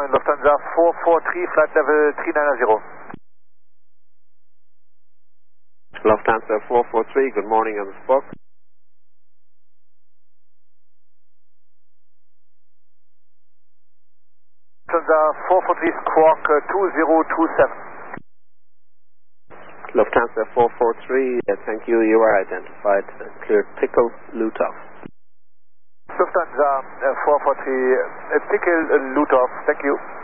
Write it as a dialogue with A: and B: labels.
A: morning, Lufthansa 443, flight level 390.
B: Lufthansa 443, good morning on the spot.
A: Lufthansa 443, squawk 2027.
B: Lufthansa 443, thank you, you are identified. Cleared Pickle, Lutov.
A: Lufthansa 443, Pickle, Lutov, thank you.